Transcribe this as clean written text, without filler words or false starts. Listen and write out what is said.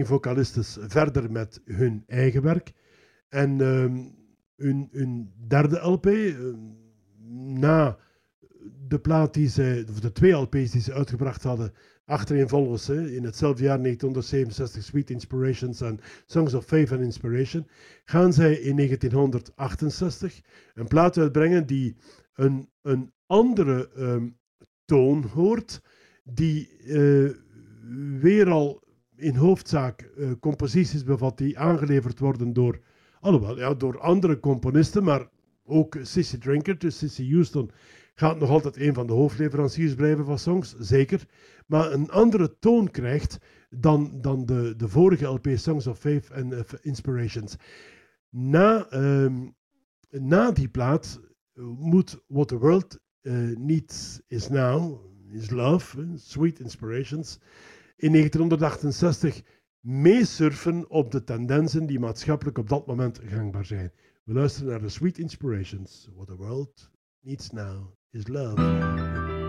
vocalistes verder met hun eigen werk. En hun derde LP, na de plaat die zij, of de 2 LP's die ze uitgebracht hadden, achtereenvolgens in hetzelfde jaar 1967, Sweet Inspirations en Songs of Faith and Inspiration, gaan zij in 1968 een plaat uitbrengen die een andere toon hoort, die weer al in hoofdzaak composities bevat die aangeleverd worden door, door andere componisten, maar ook Cissy Drinkard, dus Cissy Houston, gaat nog altijd een van de hoofdleveranciers blijven van songs, zeker, maar een andere toon krijgt dan de vorige LP Songs of Faith and Inspirations. Na die plaat moet What the World Needs Is Now, Is Love, Sweet Inspirations, in 1968 meesurfen op de tendensen die maatschappelijk op dat moment gangbaar zijn. We luisteren naar de Sweet Inspirations. What the World Needs Now Is Love.